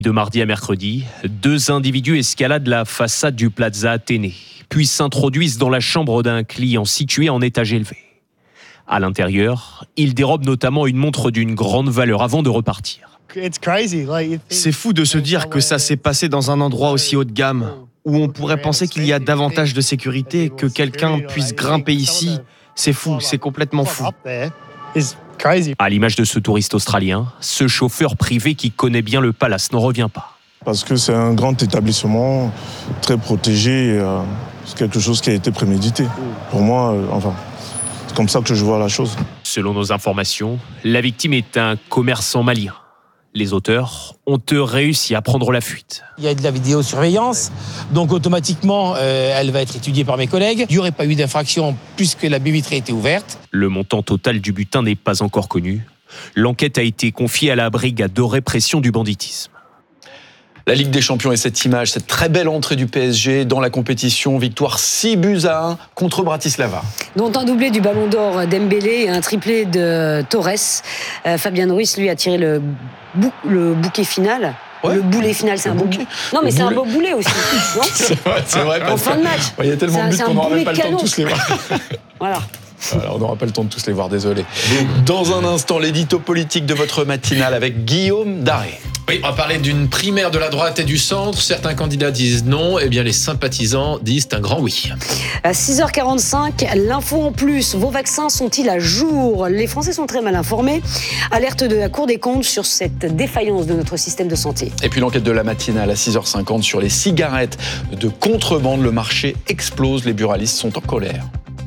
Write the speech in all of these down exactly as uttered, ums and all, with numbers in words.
De mardi à mercredi, deux individus escaladent la façade du Plaza Athénée, puis s'introduisent dans la chambre d'un client situé en étage élevé. À l'intérieur, ils dérobent notamment une montre d'une grande valeur avant de repartir. C'est fou de se dire que ça s'est passé dans un endroit aussi haut de gamme, où on pourrait penser qu'il y a davantage de sécurité, que quelqu'un puisse grimper ici. C'est fou, c'est complètement fou. À l'image de ce touriste australien, ce chauffeur privé qui connaît bien le palace n'en revient pas. Parce que c'est un grand établissement, très protégé, euh, c'est quelque chose qui a été prémédité. Pour moi, euh, enfin, c'est comme ça que je vois la chose. Selon nos informations, la victime est un commerçant malien. Les auteurs ont eux réussi à prendre la fuite. Il y a de la vidéosurveillance, donc automatiquement, euh, elle va être étudiée par mes collègues. Il n'y aurait pas eu d'infraction puisque la baie vitrée était ouverte. Le montant total du butin n'est pas encore connu. L'enquête a été confiée à la brigade de répression du banditisme. La Ligue des Champions et cette image, cette très belle entrée du P S G dans la compétition, victoire six buts à un contre Bratislava. Dont un doublé du Ballon d'Or Dembélé et un triplé de Torres. Euh, Fabien Ruiz, lui, a tiré le, bou- le bouquet final. Ouais. Le boulet final, c'est le un beau boulet. Non, mais le c'est boulet. Un beau boulet aussi, non? C'est vrai, c'est vrai. En fin de match. Il y a tellement de buts qu'on n'aura même pas le temps de tous les voir. Voilà. Alors, on n'aura pas le temps de tous les voir, désolé. Dans un instant, l'édito politique de votre matinale avec Guillaume Daré. Oui, on va parler d'une primaire de la droite et du centre. Certains candidats disent non, et bien les sympathisants disent un grand oui. À six heures quarante-cinq, l'info en plus. Vos vaccins sont-ils à jour? Les Français sont très mal informés. Alerte de la Cour des comptes sur cette défaillance de notre système de santé. Et puis l'enquête de la matinale à six heures cinquante sur les cigarettes de contrebande. Le marché explose, les buralistes sont en colère.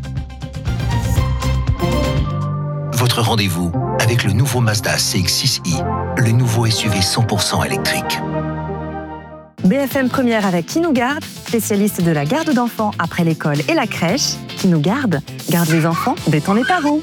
Votre rendez-vous avec le nouveau Mazda C X six i, le nouveau S U V cent pour cent électrique. B F M Première avec Qui nous garde, spécialiste de la garde d'enfants après l'école et la crèche. Qui nous garde, garde les enfants, détend les parents.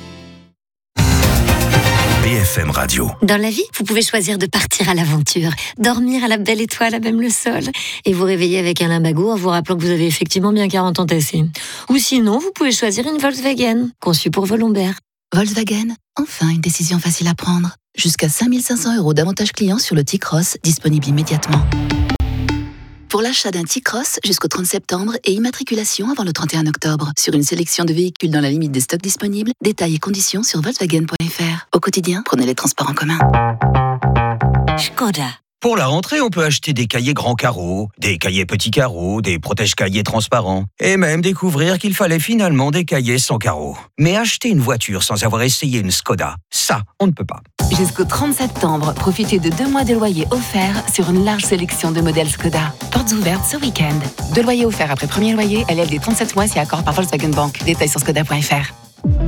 B F M Radio. Dans la vie, vous pouvez choisir de partir à l'aventure, dormir à la belle étoile à même le sol, et vous réveiller avec un lumbago en vous rappelant que vous avez effectivement bien quarante ans tassés. Ou sinon, vous pouvez choisir une Volkswagen, conçue pour vos lombaires. Volkswagen, enfin une décision facile à prendre. Jusqu'à cinq mille cinq cents euros d'avantages clients sur le T-Cross, disponible immédiatement. Pour l'achat d'un T-Cross jusqu'au trente septembre et immatriculation avant le trente et un octobre. Sur une sélection de véhicules dans la limite des stocks disponibles, détails et conditions sur Volkswagen point F R. Au quotidien, prenez les transports en commun. Škoda. Pour la rentrée, on peut acheter des cahiers grands carreaux, des cahiers petits carreaux, des protège-cahiers transparents, et même découvrir qu'il fallait finalement des cahiers sans carreaux. Mais acheter une voiture sans avoir essayé une Škoda, ça, on ne peut pas. Jusqu'au trente septembre, profitez de deux mois de loyer offerts sur une large sélection de modèles Škoda. Portes ouvertes ce week-end. Deux loyers offerts après premier loyer, L L D trente-sept mois si accord par Volkswagen Bank. Détails sur Škoda point F R.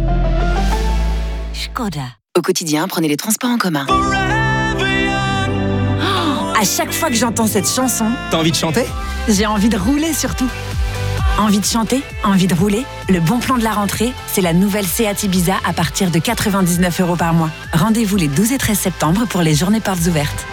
Škoda. Au quotidien, prenez les transports en commun. À chaque fois que j'entends cette chanson, T'as envie de chanter? J'ai envie de rouler surtout. Envie de chanter, envie de rouler. Le bon plan de la rentrée, c'est la nouvelle Seat Ibiza à partir de quatre-vingt-dix-neuf euros par mois. Rendez-vous les douze et treize septembre pour les journées portes ouvertes.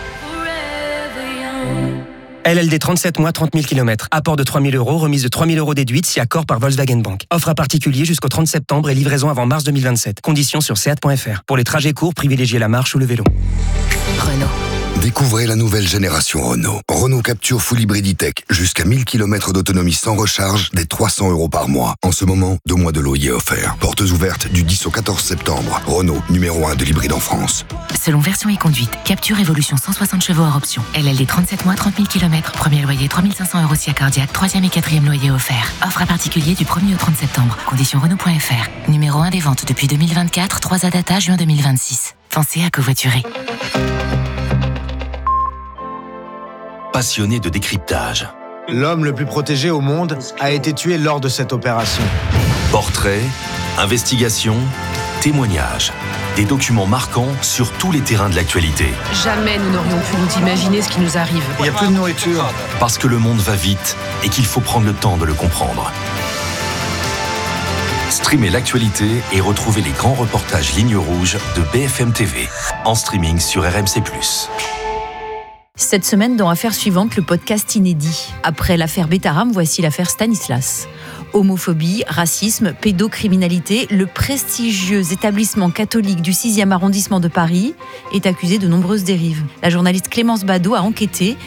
L L D trente-sept mois, trente mille kilomètres. Apport de trois mille euros, remise de trois mille euros déduite si accord par Volkswagen Bank. Offre à particulier jusqu'au trente septembre et livraison avant mars deux mille vingt-sept. Conditions sur seat point F R. Pour les trajets courts, privilégiez la marche ou le vélo. Renault. Découvrez la nouvelle génération Renault. Renault Capture Full Hybrid E-Tech. Jusqu'à mille kilomètres d'autonomie sans recharge, dès trois cents euros par mois. En ce moment, deux mois de loyer offerts. Portes ouvertes du dix au quatorze septembre. Renault, numéro un de l'hybride en France. Selon version et conduite, Capture Evolution cent soixante chevaux hors option. L L D trente-sept mois, trente mille kilomètres. Premier loyer trois mille cinq cents euros si accordiaque. Troisième et quatrième loyer offert. Offre à particulier du premier au trente septembre. Conditions Renault point F R. Numéro un des ventes depuis deux mille vingt-quatre. trois A data juin deux mille vingt-six. Pensez à covoiturer. Passionné de décryptage. L'homme le plus protégé au monde a été tué lors de cette opération. Portraits, investigations, témoignages. Des documents marquants sur tous les terrains de l'actualité. Jamais nous n'aurions pu nous imaginer ce qui nous arrive. Il n'y a plus de nourriture. Parce que le monde va vite et qu'il faut prendre le temps de le comprendre. Streamez l'actualité et retrouvez les grands reportages Ligne Rouge de B F M T V. En streaming sur R M C plus. Cette semaine, dans Affaires suivantes, le podcast inédit. Après l'affaire Bétaram, voici l'affaire Stanislas. Homophobie, racisme, pédocriminalité, le prestigieux établissement catholique du sixième arrondissement de Paris est accusé de nombreuses dérives. La journaliste Clémence Badaud a enquêté